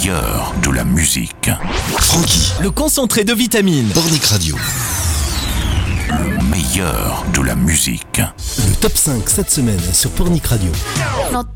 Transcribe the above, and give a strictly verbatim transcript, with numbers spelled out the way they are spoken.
meilleur de la musique. Francky, Le concentré de vitamines. Pornic Radio. Le meilleur de la musique. Le top cinq cette semaine sur Pornic Radio. Non,